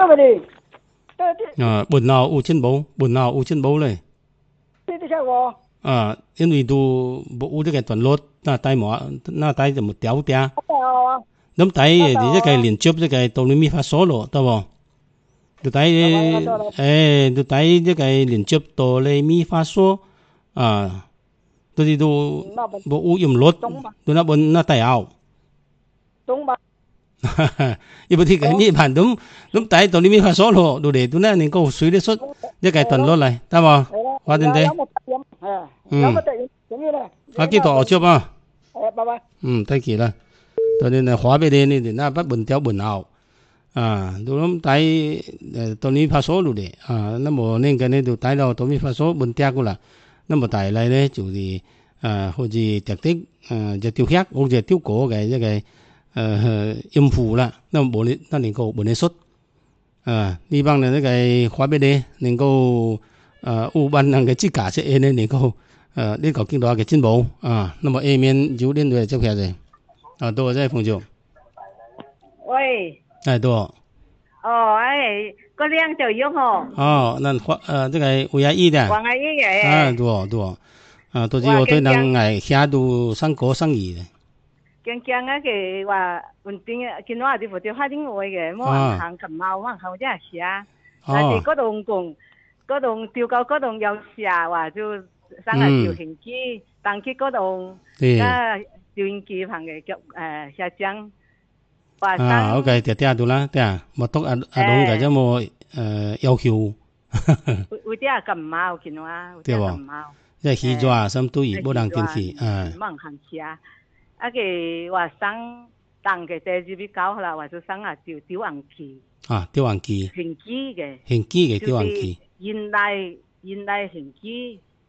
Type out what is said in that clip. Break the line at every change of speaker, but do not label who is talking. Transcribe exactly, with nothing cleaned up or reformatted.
咪哩？
啊，本鬧有進步，本鬧有進步咧。
呢啲車喎。
啊，因為都冇有呢個段落，那帶冇，那帶就冇掉掉。咁帶你一個連接一個哆來咪發嗦咯，得冇？就帶誒，就帶一個連接哆來咪發嗦啊，都係都冇有音律，都那本那帶拗。
懂吧？
ibu tiga ni pan dum dum tai to ni mi fa so lo do de tu na ni ko sui de sut ya kai ton lo lai ta ba wa den de
嗯
啊幾多少吧
誒拜拜
嗯睇見啦to nên là hóa về đây ni na bắt bẩn theo bẩn ảo à do lắm tai to ni fa so lo de à nó mo nên cái này do tai lo to mi fa so bẩn theo cũng là nó mo tai lại đấy chủ gì à hoặc gì đặc tích à giờ tiêu khác hoặc giờ tiêu cổ cái cái呃音符啦，那冇你那能夠冇你出啊呢幫人呢個花俾你能夠呃有班人嘅資格即係呢能夠呃呢個見到嘅進步啊，那麼下面就連對接下嚟啊，多謝彭總。
喂。
係多。
哦，誒，個靚就要嗬。
哦，那花呃這個黃阿姨的。
黃阿姨嘅。
啊，多多啊，到時我對人係下到生果生意嘅。
驚驚啊！佢話運動啊，見到啲蝴蝶花點會嘅，冇人行近貓，冇人行真係寫。但係嗰棟共嗰棟吊夠嗰棟有寫話就生係吊hình機，但係嗰棟啊吊hình機行嘅叫誒寫章。
啊，OK，條條到啦，啲啊，冇篤阿阿龍嘅啫冇誒要求。
會啲啊近貓見到啊，
對喎，即係起咗心都而冇人見起，啊，
冇人行寫。啊個話生當嘅地址比較啦，或者生啊吊吊銀機
啊，吊銀機，
hình機嘅，
hình機嘅吊銀機，
現代現代hình機。